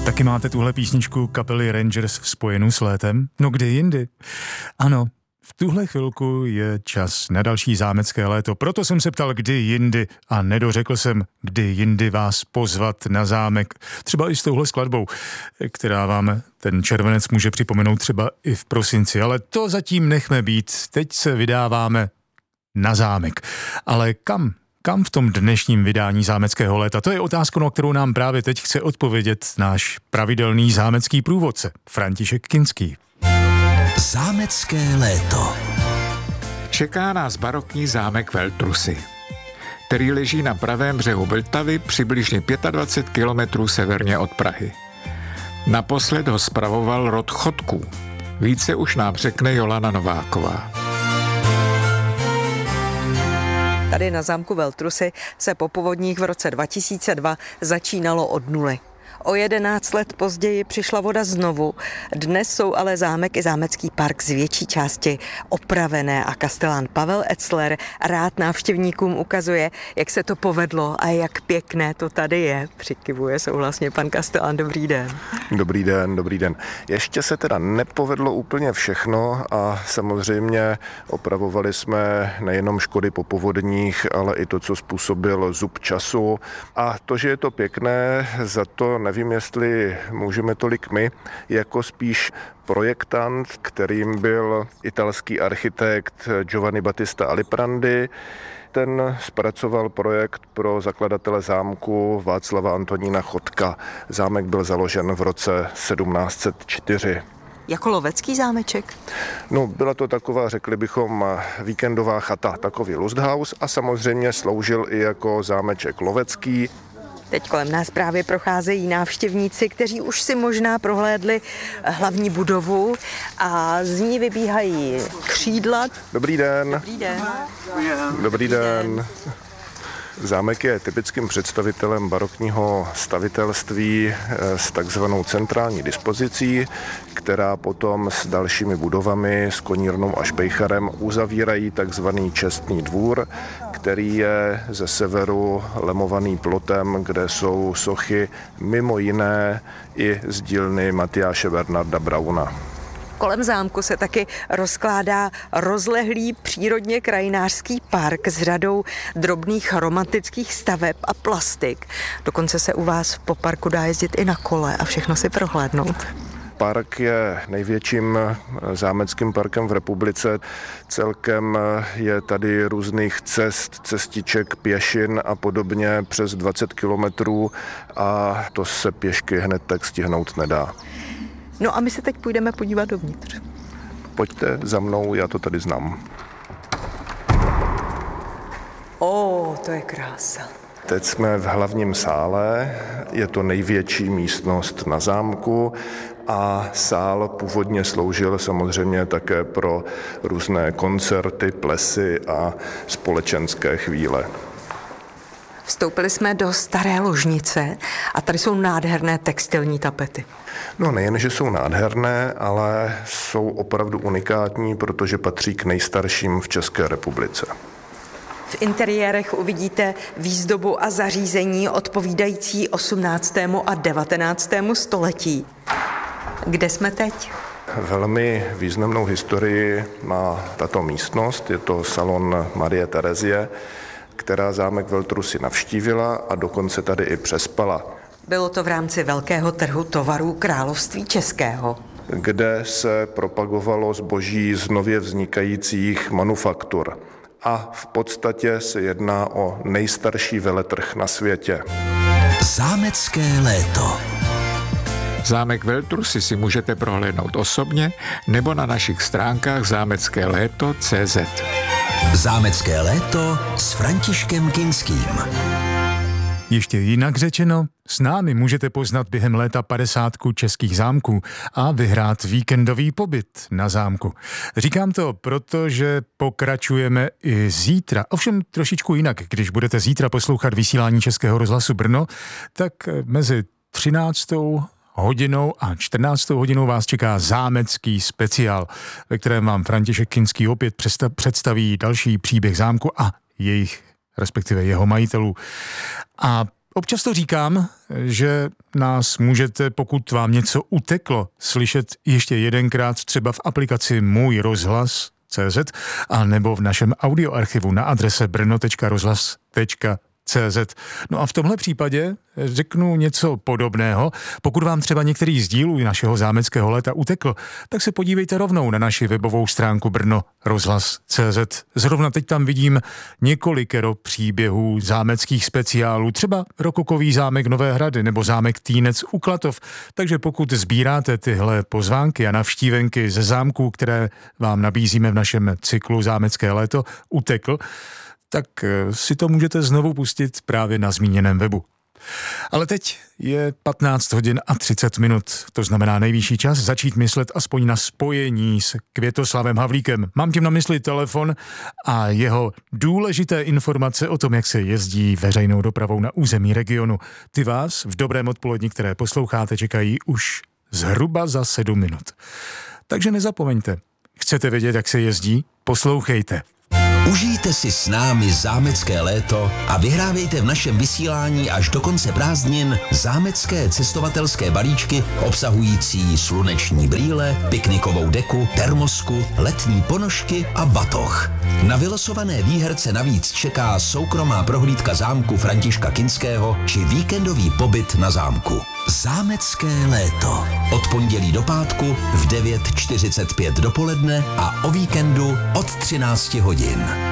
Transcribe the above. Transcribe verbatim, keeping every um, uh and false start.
Taky máte tuhle písničku kapely Rangers spojenou s létem? No kdy jindy? Ano, v tuhle chvilku je čas na další zámecké léto, proto jsem se ptal, kdy jindy a nedořekl jsem, kdy jindy vás pozvat na zámek. Třeba i s touhle skladbou, která vám ten červenec může připomenout třeba i v prosinci, ale to zatím nechme být. Teď se vydáváme na zámek. Ale kam? Kam v tom dnešním vydání zámeckého léta? To je otázka, na kterou nám právě teď chce odpovědět náš pravidelný zámecký průvodce, František Kinský. Zámecké léto. Čeká nás barokní zámek Veltrusy, který leží na pravém břehu Vltavy přibližně dvacet pět kilometrů severně od Prahy. Naposled ho spravoval rod Chodků. Více už nám řekne Jolana Nováková. Tady na zámku Veltrusy se po povodních v roce dva tisíce dva začínalo od nuly. O jedenáct let později přišla voda znovu. Dnes jsou ale zámek i zámecký park z větší části opravené a kastelán Pavel Etzler rád návštěvníkům ukazuje, jak se to povedlo a jak pěkné to tady je. Přikyvuje souhlasně pan kastelán. Dobrý den. Dobrý den, dobrý den. Ještě se teda nepovedlo úplně všechno a samozřejmě opravovali jsme nejenom škody po povodních, ale i to, co způsobil zub času. A to, že je to pěkné, za to nevím, jestli můžeme tolik my, jako spíš projektant, kterým byl italský architekt Giovanni Battista Aliprandi. Ten zpracoval projekt pro zakladatele zámku Václava Antonína Chodka. Zámek byl založen v roce sedmnáct set čtyři. Jako lovecký zámeček? No, byla to taková, řekli bychom, víkendová chata, takový lusthaus a samozřejmě sloužil i jako zámeček lovecký. Teď kolem nás právě procházejí návštěvníci, kteří už si možná prohlédli hlavní budovu a z ní vybíhají křídla. Dobrý den. Dobrý den. Dobrý den. Zámek je typickým představitelem barokního stavitelství s takzvanou centrální dispozicí, která potom s dalšími budovami, s konírnou a špejcharem uzavírají takzvaný čestný dvůr, který je ze severu lemovaný plotem, kde jsou sochy mimo jiné i z dílny Matyáše Bernarda Brauna. Kolem zámku se taky rozkládá rozlehlý přírodně krajinářský park s řadou drobných romantických staveb a plastik. Dokonce se u vás po parku dá jezdit i na kole a všechno si prohlédnout. Park je největším zámeckým parkem v republice. Celkem je tady různých cest, cestiček, pěšin a podobně přes dvacet kilometrů a to se pěšky hned tak stihnout nedá. No a my se teď půjdeme podívat dovnitř. Pojďte za mnou, já to tady znám. Ó, to je krása. Teď jsme v hlavním sále, je to největší místnost na zámku a sál původně sloužil samozřejmě také pro různé koncerty, plesy a společenské chvíle. Vstoupili jsme do staré ložnice a tady jsou nádherné textilní tapety. No nejen, že jsou nádherné, ale jsou opravdu unikátní, protože patří k nejstarším v České republice. V interiérech uvidíte výzdobu a zařízení odpovídající osmnáctému a devatenáctému století. Kde jsme teď? Velmi významnou historii má tato místnost, je to salon Marie Terezie, která zámek Veltrusy navštívila a dokonce tady i přespala. Bylo to v rámci velkého trhu tovarů Království českého, kde se propagovalo zboží z nově vznikajících manufaktur. A v podstatě se jedná o nejstarší veletrh na světě. Zámecké léto. Zámek Veltrusy si můžete prohlédnout osobně nebo na našich stránkách zámecké léto tečka cé zet. Zámecké léto s Františkem Kinským. Ještě jinak řečeno, s námi můžete poznat během léta padesátku českých zámků a vyhrát víkendový pobyt na zámku. Říkám to proto, že pokračujeme i zítra. Ovšem trošičku jinak, když budete zítra poslouchat vysílání Českého rozhlasu Brno, tak mezi třináctou hodinou a čtrnáctou hodinou vás čeká zámecký speciál, ve kterém vám František Kinský opět představí další příběh zámku a jejich, respektive jeho majitelů. A občas to říkám, že nás můžete, pokud vám něco uteklo, slyšet ještě jedenkrát třeba v aplikaci Můj rozhlas tečka cé zet a nebo v našem audioarchivu na adrese brno tečka rozhlas tečka cé zet. No a v tomhle případě řeknu něco podobného. Pokud vám třeba některý z dílů našeho zámeckého léta utekl, tak se podívejte rovnou na naši webovou stránku brno rozhlas tečka cé zet. Zrovna teď tam vidím několikero příběhů zámeckých speciálů, třeba rokokový zámek Nové Hrady nebo zámek Týnec u Klatov. Takže pokud sbíráte tyhle pozvánky a navštívenky ze zámků, které vám nabízíme v našem cyklu Zámecké léto utekl, tak si to můžete znovu pustit právě na zmíněném webu. Ale teď je patnáct hodin a třicet minut, to znamená nejvyšší čas začít myslet aspoň na spojení s Květoslavem Havlíkem. Mám tím na mysli telefon a jeho důležité informace o tom, jak se jezdí veřejnou dopravou na území regionu. Ty vás v dobrém odpoledni, které posloucháte, čekají už zhruba za sedm minut. Takže nezapomeňte, chcete vědět, jak se jezdí? Poslouchejte. Užijte si s námi zámecké léto a vyhrávejte v našem vysílání až do konce prázdnin zámecké cestovatelské balíčky obsahující sluneční brýle, piknikovou deku, termosku, letní ponožky a batoh. Na vylosované výherce navíc čeká soukromá prohlídka zámku Františka Kinského či víkendový pobyt na zámku. Zámecké léto. Od pondělí do pátku v devět čtyřicet pět dopoledne a o víkendu od třináct hodin.